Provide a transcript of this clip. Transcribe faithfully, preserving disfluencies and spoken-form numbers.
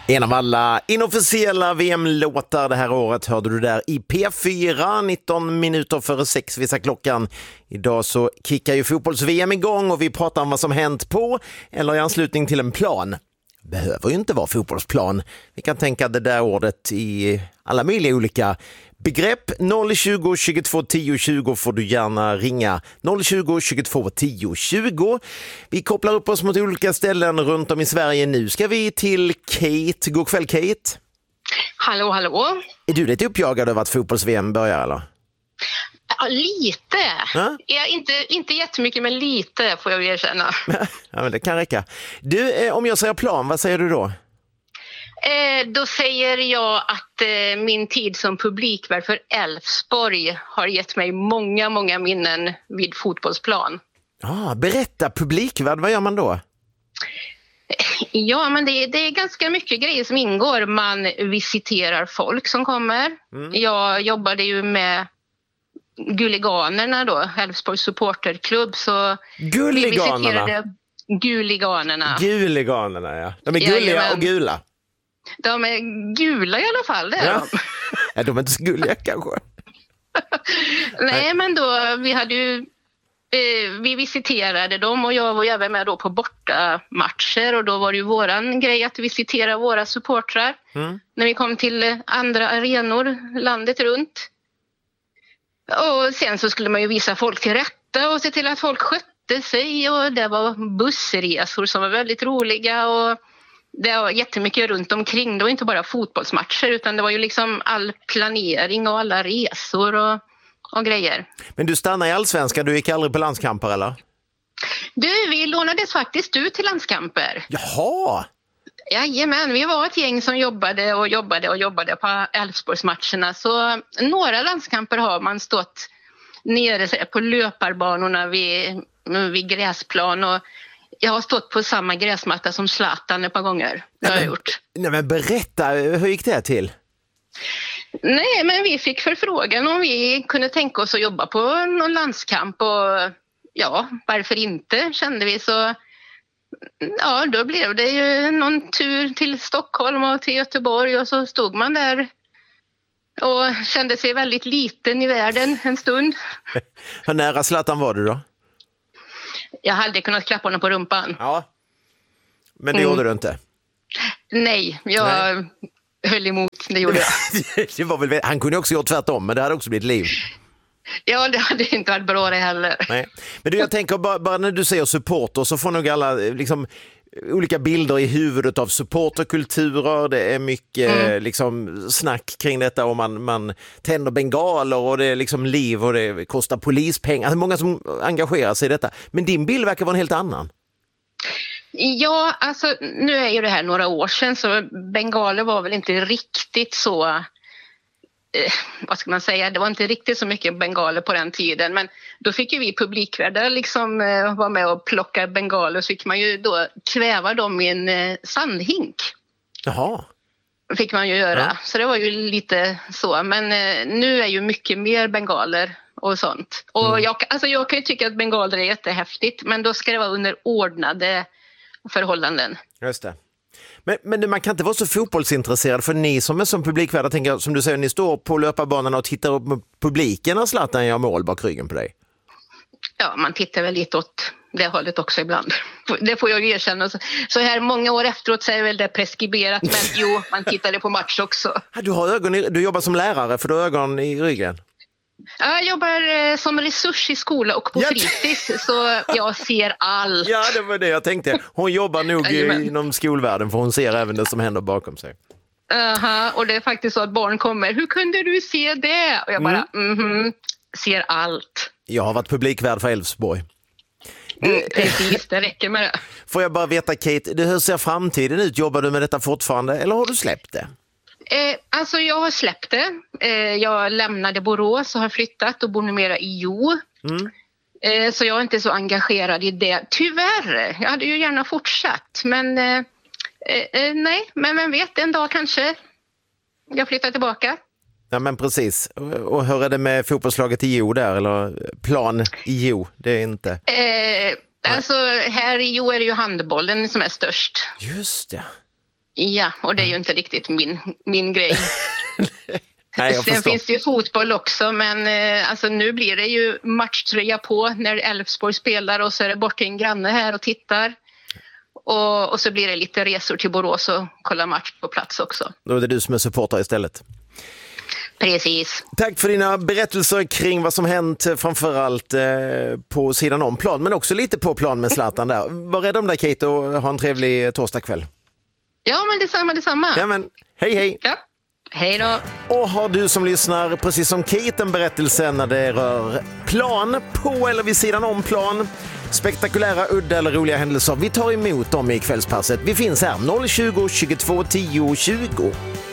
En av alla inofficiella V M-låtar det här året hörde du där i P fyra, nitton minuter före sex visar klockan. Idag så kickar ju fotbolls-V M igång och vi pratar om vad som hänt på eller i anslutning till en plan. Behöver ju inte vara fotbollsplan. Vi kan tänka det där ordet i alla möjliga olika begrepp. noll tjugo, tjugotvå, tio, tjugo får du gärna ringa. noll tjugo, tjugotvå, tio, tjugo. Vi kopplar upp oss mot olika ställen runt om i Sverige. Nu ska vi till Kate. God kväll, Kate. Hallå, hallå. Är du lite uppjagad över att fotbolls-V M börjar, eller? Ja, lite. Ja? Ja, inte, inte jättemycket, men lite får jag erkänna. Ja, men det kan räcka. Du, eh, om jag säger plan, vad säger du då? Eh, då säger jag att eh, min tid som publikvärd för Elfsborg har gett mig många, många minnen vid fotbollsplan. Ah, berätta, publikvärd, vad gör man då? Ja, men det, det är ganska mycket grejer som ingår. Man visiterar folk som kommer. Mm. Jag jobbade ju med Guliganerna då, Elfsborgs supporterklubb. Så Guliganerna? Guliganerna. Guliganerna, ja. De är gulliga ja, och gula. De är gula i alla fall, det är ja. de. Ja, de är inte så gulliga kanske. Nej, men då, vi hade ju, eh, vi visiterade dem och jag var även med då på bortamatcher och då var det ju våran grej att visitera våra supportrar mm. när vi kom till andra arenor landet runt. Och sen så skulle man ju visa folk till rätta och se till att folk skötte sig och det var bussresor som var väldigt roliga och det var jättemycket runt omkring. Det var inte bara fotbollsmatcher utan det var ju liksom all planering och alla resor och, och grejer. Men du stannade i Allsvenskan, du gick aldrig på landskamper eller? Du, vi lånades faktiskt ut till landskamper. Jaha! Jajamän, vi var ett gäng som jobbade och jobbade och jobbade på Elfsborgsmatcherna. Så några landskamper har man stått nere på löparbanorna vid, vid gräsplan och jag har stått på samma gräsmatta som Zlatan ett par gånger. Det har jag gjort. Nej, men berätta, hur gick det till? Nej, men vi fick förfrågan om vi kunde tänka oss att jobba på någon landskamp och ja, varför inte kände vi så. Ja, då blev det ju någon tur till Stockholm och till Göteborg och så stod man där och kände sig väldigt liten i världen en stund. Hur nära Zlatan var du då? Jag hade kunnat klappa honom på rumpan. Ja, men det mm. gjorde du inte? Nej, jag Nej. höll emot, det gjorde jag. Det var väl, han kunde också gjort tvärtom, men det hade också blivit liv. Ja, det hade inte varit bra det heller. Nej. Men du, jag tänker bara, bara när du säger supporter så får nog alla liksom, olika bilder i huvudet av supporterkulturer. Det är mycket mm. liksom, snack kring detta och man, man tänder bengaler och det är liksom liv och det kostar polispengar. Alltså, många som engagerar sig i detta. Men din bild verkar vara en helt annan. Ja, alltså nu är ju det här några år sedan så bengaler var väl inte riktigt så... Eh, vad ska man säga, det var inte riktigt så mycket bengaler på den tiden men då fick ju vi publikvärdar liksom eh, vara med och plocka bengaler så fick man ju då kväva dem i en eh, sandhink. Jaha. Fick man ju göra, ja. Så det var ju lite så men eh, nu är ju mycket mer bengaler och sånt och mm. jag, alltså jag kan ju tycka att bengaler är jättehäftigt men då ska det vara under ordnade förhållanden. Just det. Men, men man kan inte vara så fotbollsintresserad för ni som är som publikvärdar, tänker, som du säger, ni står på löparbanan och tittar upp med publiken och Zlatan gör mål bak ryggen på dig. Ja, man tittar väl lite åt det hållet också ibland. Det får jag ju erkänna. Så här många år efteråt så är väl det preskriberat, men jo, man tittade på match också. Du har ögon i, du jobbar som lärare för du har ögon i ryggen. Jag jobbar som resurs i skola och på fritids så jag ser allt. Ja, det var det jag tänkte. Hon jobbar nog inom skolvärlden för hon ser även det som händer bakom sig. Aha, och det är faktiskt så att barn kommer. Hur kunde du se det? Och jag bara, mm. mhm, ser allt. Jag har varit publikvärd för Elfsborg. Mm, precis, det räcker med det. Får jag bara veta, Kate, hur ser framtiden ut? Jobbar du med detta fortfarande eller har du släppt det? Eh, alltså jag har släppt det. Eh, jag lämnade Borås och har flyttat och bor numera i Jo. Mm. Eh, så jag är inte så engagerad i det. Tyvärr, jag hade ju gärna fortsatt. Men eh, eh, nej, men vem vet, en dag kanske jag flyttar tillbaka. Ja men precis. Och hur är det med fotbollslaget i Jo där? Eller plan i Jo? Det är inte... Eh, alltså här i Jo är det ju handbollen som är störst. Just det. Ja, och det är ju inte riktigt min, min grej. Nej, jag Sen förstår. finns det ju fotboll också, men eh, alltså, nu blir det ju matchtröja på när Elfsborg spelar och så är det bort till en granne här och tittar. Och, och så blir det lite resor till Borås och kolla match på plats också. Då är det du som är supporter istället. Precis. Tack för dina berättelser kring vad som hänt, framförallt eh, på sidan om plan, men också lite på plan med Zlatan där. Var rädd om dig, Kate, och ha en trevlig torsdagkväll. Ja, men detsamma, detsamma. Ja, men hej hej! Ja. Hej då. Och har du som lyssnar, precis som Kate, en berättelse när det rör plan, på eller vid sidan om plan, spektakulära, udda eller roliga händelser, vi tar emot dem i kvällspasset. Vi finns här noll tjugo, tjugotvå, tio, tjugo.